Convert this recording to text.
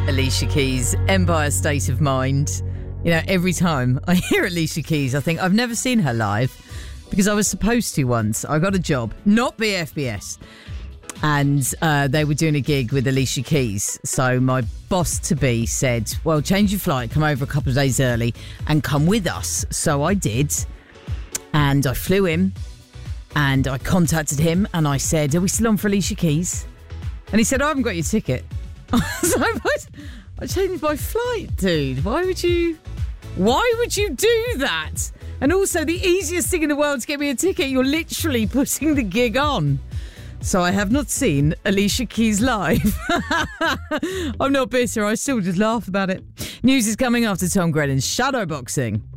Alicia Keys, Empire State of Mind. You know, every time I hear Alicia Keys, I think I've never seen her live because I was supposed to once. I got a job, not BFBS, and they were doing a gig with Alicia Keys. So my boss-to-be said, well, change your flight, come over a couple of days early and come with us. So I did, and I flew in, and I contacted him, and I said, are we still on for Alicia Keys? And he said, I haven't got your ticket. So I changed my flight, dude. Why would you do that? And also, the easiest thing in the world to get me a ticket, you're literally putting the gig on. So I have not seen Alicia Keys live. I'm not bitter. I still just laugh about it. News is coming after Tom Grennan's Shadowboxing.